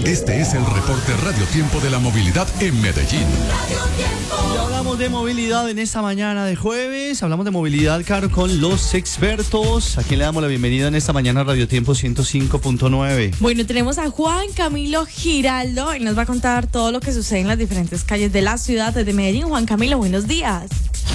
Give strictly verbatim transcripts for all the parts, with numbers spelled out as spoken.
Este es el reporte Radio Tiempo de la movilidad en Medellín. Ya hablamos de movilidad en esta mañana de jueves. Hablamos de movilidad, Caro, con los expertos. ¿A quién le damos la bienvenida en esta mañana a Radio Tiempo ciento cinco punto nueve? Bueno, tenemos a Juan Camilo Giraldo y nos va a contar todo lo que sucede en las diferentes calles de la ciudad de Medellín. Juan Camilo, buenos días.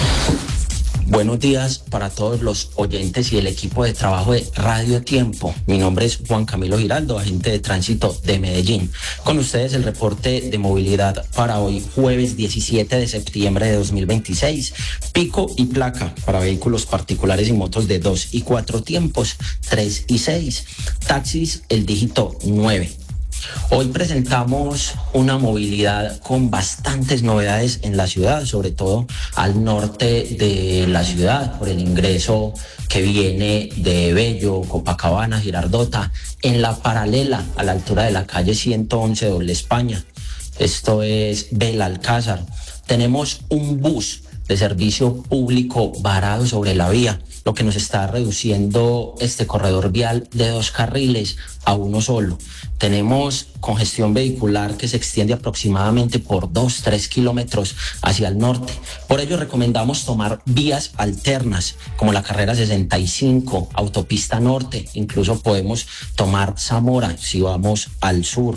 Buenos días para todos los oyentes y el equipo de trabajo de Radio Tiempo. Mi nombre es Juan Camilo Giraldo, agente de tránsito de Medellín. Con ustedes el reporte de movilidad para hoy, jueves diecisiete de septiembre de dos mil veintiséis. Pico y placa para vehículos particulares y motos de dos y cuatro tiempos, tres y seis. Taxis, el dígito nueve. Hoy presentamos una movilidad con bastantes novedades en la ciudad, sobre todo al norte de la ciudad, por el ingreso que viene de Bello, Copacabana, Girardota, en la paralela a la altura de la calle ciento once Doble España. Esto es Belalcázar. Tenemos un bus de servicio público varado sobre la vía, lo que nos está reduciendo este corredor vial de dos carriles a uno solo. Tenemos congestión vehicular que se extiende aproximadamente por dos, tres kilómetros hacia el norte. Por ello recomendamos tomar vías alternas como la carrera sesenta y cinco, autopista norte, incluso podemos tomar Zamora si vamos al sur.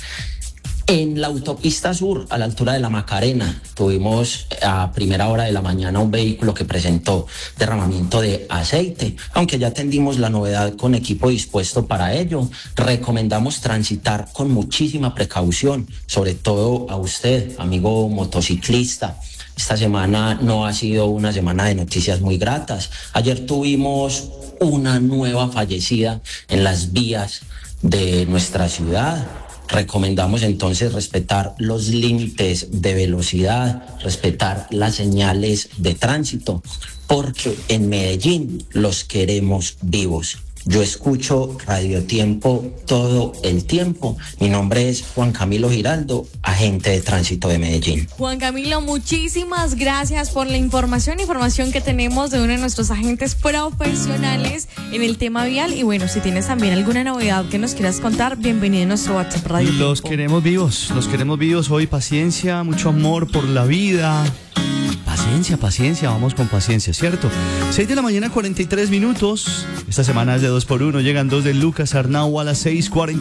En la autopista sur, a la altura de la Macarena, tuvimos a primera hora de la mañana un vehículo que presentó derramamiento de aceite. Aunque ya atendimos la novedad con equipo dispuesto para ello, recomendamos transitar con muchísima precaución, sobre todo a usted, amigo motociclista. Esta semana no ha sido una semana de noticias muy gratas. Ayer tuvimos una nueva fallecida en las vías de nuestra ciudad. Recomendamos entonces respetar los límites de velocidad, respetar las señales de tránsito, porque en Medellín los queremos vivos. Yo escucho Radio Tiempo todo el tiempo. Mi nombre es Juan Camilo Giraldo, agente de tránsito de Medellín. Juan Camilo, muchísimas gracias por la información, información que tenemos de uno de nuestros agentes profesionales en el tema vial. Y bueno, si tienes también alguna novedad que nos quieras contar, bienvenido a nuestro WhatsApp Radio Tiempo. Los queremos vivos, los queremos vivos hoy. Paciencia, mucho amor por la vida. Paciencia, paciencia, vamos con paciencia, ¿cierto? seis de la mañana, cuarenta y tres minutos. Esta semana es de dos por uno. Llegan dos de Lucas Arnau a las seis cuarenta.